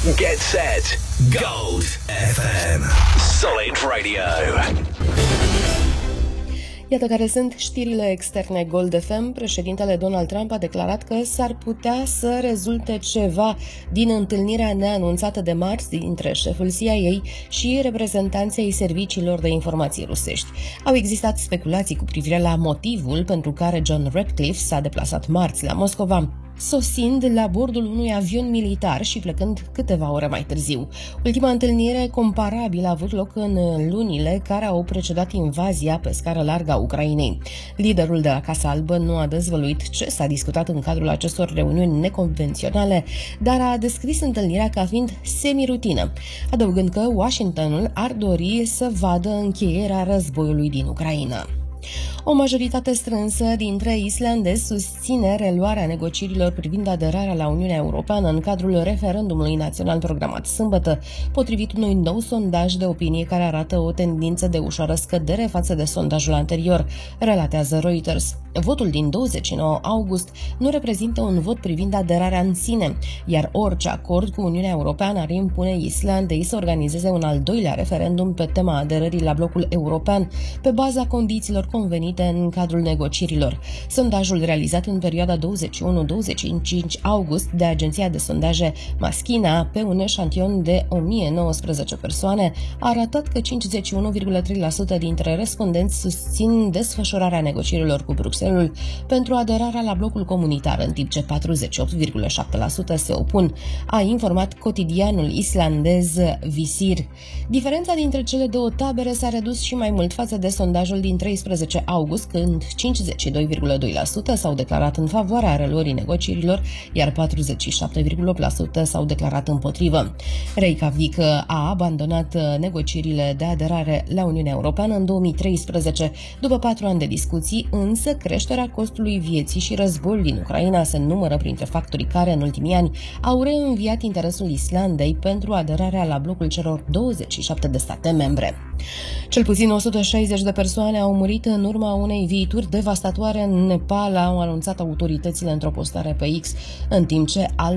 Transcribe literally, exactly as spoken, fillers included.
Get set. Gold F M. Solid Radio. Iată care sunt știrile externe Gold F M. Președintele Donald Trump a declarat că s-ar putea să rezulte ceva din întâlnirea neanunțată de marți dintre șeful C I A și reprezentanții ai serviciilor de informații rusești. Au existat speculații cu privire la motivul pentru care John Ratcliffe s-a deplasat marți la Moscova, sosind la bordul unui avion militar și plecând câteva ore mai târziu. Ultima întâlnire comparabilă a avut loc în lunile care au precedat invazia pe scară largă a Ucrainei. Liderul de la Casa Albă nu a dezvăluit ce s-a discutat în cadrul acestor reuniuni neconvenționale, dar a descris întâlnirea ca fiind semi-rutină, adăugând că Washingtonul ar dori să vadă încheierea războiului din Ucraina. O majoritate strânsă dintre islandezi susține reluarea negocierilor privind aderarea la Uniunea Europeană în cadrul referendumului național programat sâmbătă, potrivit unui nou sondaj de opinie care arată o tendință de ușoară scădere față de sondajul anterior, relatează Reuters. Votul din douăzeci și nouă august nu reprezintă un vot privind aderarea în sine, iar orice acord cu Uniunea Europeană ar impune Islandei să organizeze un al doilea referendum pe tema aderării la blocul european, pe baza condițiilor convenite în cadrul negocierilor. Sondajul realizat în perioada douăzeci și unu douăzeci și cinci august de agenția de sondaje Maschina pe un eșantion de o mie nouăsprezece persoane a arătat că cincizeci și unu virgulă trei la sută dintre respondenți susțin desfășurarea negocierilor cu Bruxelles pentru aderarea la blocul comunitar, în timp ce patruzeci și opt virgulă șapte la sută se opun, a informat cotidianul islandez Visir. Diferența dintre cele două tabere s-a redus și mai mult față de sondajul din treisprezece august, când cincizeci și doi virgulă doi la sută s-au declarat în favoarea reluării negocierilor, iar patruzeci și șapte virgulă opt la sută s-au declarat împotrivă. Reykjavik a abandonat negocierile de aderare la Uniunea Europeană în două mii treisprezece. După patru ani de discuții, însă, creșterea costului vieții și războiul din Ucraina se numără printre factorii care, în ultimii ani, au reînviat interesul Islandei pentru aderarea la blocul celor douăzeci și șapte de state membre. Cel puțin o sută șaizeci de persoane au murit în urma unei viituri devastatoare în Nepal, au anunțat autoritățile într-o postare pe X, în timp ce